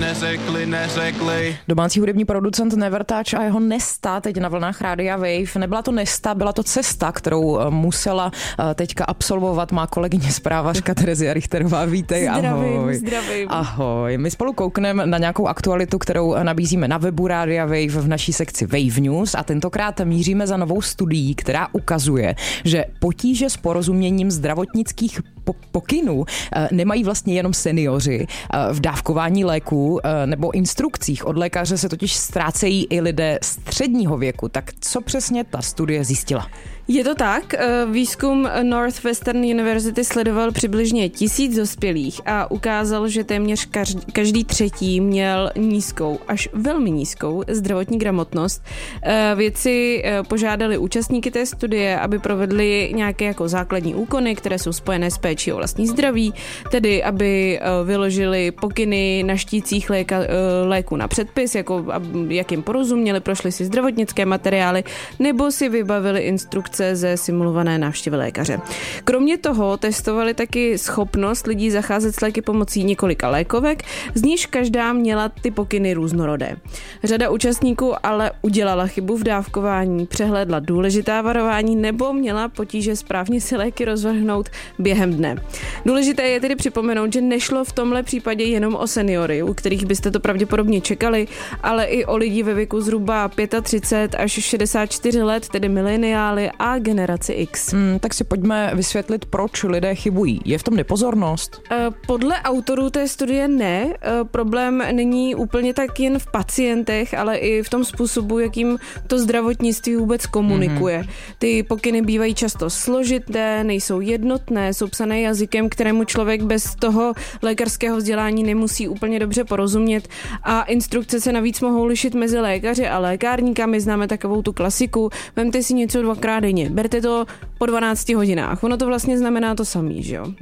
neřekli. Domácí hudební producent Nevertouch a jeho Nesta teď na vlnách Rádia Wave. Nebyla to Nesta, byla to cesta, kterou musela teďka absolvovat má kolegyně zprávařka Terezia Richterová. Vítej, ahoj. Zdravím. Ahoj. My spolu koukneme na nějakou aktualitu, kterou nabízíme na webu Rádia Wave v naší sekci Wave News a tentokrát míříme za novou studií, která ukazuje, že potíže s porozuměním zdravotnických pokynů nemají vlastně jenom seniori. V dávkování léků nebo instrukcích od lékaře se totiž ztrácejí i lidé středního věku. Tak co přesně ta studie zjistila? Je to tak. Výzkum Northwestern University sledoval přibližně 1000 dospělých a ukázal, že téměř každý třetí měl nízkou, až velmi nízkou zdravotní gramotnost. Vědci požádali účastníky té studie, aby provedli nějaké jako základní úkony, které jsou spojené s péčí o vlastní zdraví, tedy aby vyložili pokyny na štících léku na předpis, jako jak jim porozuměli, prošli si zdravotnické materiály, nebo si vybavili instrukce ze simulované návštěvy lékaře. Kromě toho testovali taky schopnost lidí zacházet s léky pomocí několika lékovek, z níž každá měla ty pokyny různorodé. Řada účastníků ale udělala chybu v dávkování, přehlédla důležitá varování nebo měla potíže správně si léky rozvrhnout během dne. Důležité je tedy připomenout, že nešlo v tomhle případě jenom o seniory, u kterých byste to pravděpodobně čekali, ale i o lidi ve věku zhruba 35 až 64 let, tedy mileniály a generaci X. Tak si pojďme vysvětlit, proč lidé chybují. Je v tom nepozornost? Podle autorů té studie ne. Problém není úplně tak jen v pacientech, ale i v tom způsobu, jakým to zdravotnictví vůbec komunikuje. Ty pokyny bývají často složité, nejsou jednotné, jsou psané jazykem, kterému člověk bez toho lékařského vzdělání nemusí úplně dobře porozumět a instrukce se navíc mohou lišit mezi lékaři a lékárníkami. Známe takovou tu klasiku, vemte si něco 2krát denně, berte to po 12 hodinách. Ono to vlastně znamená to samý, že jo?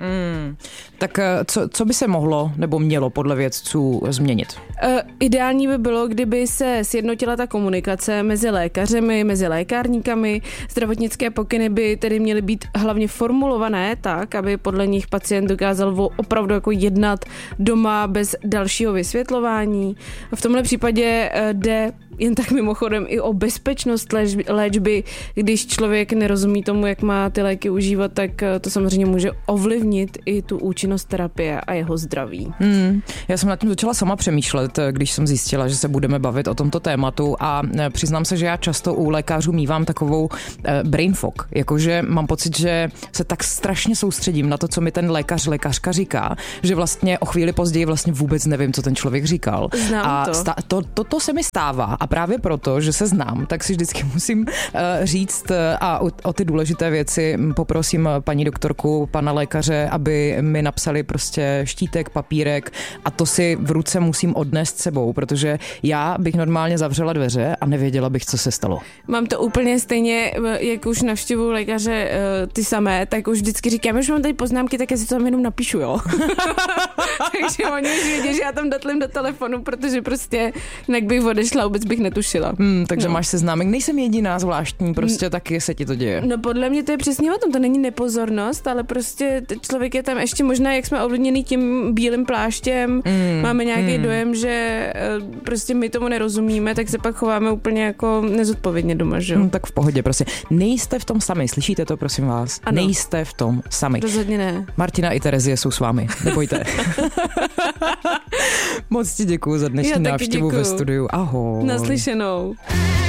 Tak co by se mohlo nebo mělo podle vědců změnit? Ideální by bylo, kdyby se sjednotila ta komunikace mezi lékařemi, mezi lékárníkami. Zdravotnické pokyny by tedy měly být hlavně formulované tak, aby podle nich pacient dokázal opravdu jako jednat doma bez dalšího vysvětlování. V tomhle případě jde jen tak mimochodem i o bezpečnost léčby. Když člověk nerozumí tomu, jak má ty léky užívat, tak to samozřejmě může ovlivnit i tu účinnost terapie a jeho zdraví. Já jsem nad tím začala sama přemýšlet, když jsem zjistila, že se budeme bavit o tomto tématu a přiznám se, že já často u lékařů mívám takovou brain fog, jakože mám pocit, že se tak strašně soustředím na to, co mi ten lékařka říká, že vlastně o chvíli později vlastně vůbec nevím, co ten člověk říkal. Znám to se mi stává a právě proto, že se znám, tak si vždycky musím říct a o ty důležité věci poprosím paní doktorku, pana lékaře, aby mi napsali prostě štítek, papírek a to si v ruce musím odnést sebou, protože já bych normálně zavřela dveře a nevěděla bych, co se stalo. Mám to úplně stejně, jak už navštěvuju lékaře ty samé, tak už vždycky říkám, že mám tady poznámky, tak já si to tam jenom napíšu, jo. Takže oni už vědí, že já tam datlím do telefonu, protože prostě jinak bych odešla, vůbec bych netušila. Takže máš seznámek, nejsem jediná zvláštní, prostě taky se ti to děje. No podle mě to je přesně o tom, to není nepozornost, ale prostě člověk je tam ještě možná, jak jsme ovlivněný tím bílým pláštěm, máme nějaký dojem, že prostě my tomu nerozumíme, tak se pak chováme úplně jako nezodpovědně doma, že jo? Tak v pohodě, prostě. Nejste v tom sami, slyšíte to, prosím vás? Ano. Nejste v tom sami. Rozhodně ne. Martina i Terezie jsou s vámi, nebojte. Moc ti děkuju za dnešní návštěvu ve studiu. Ahoj. Naslyšenou.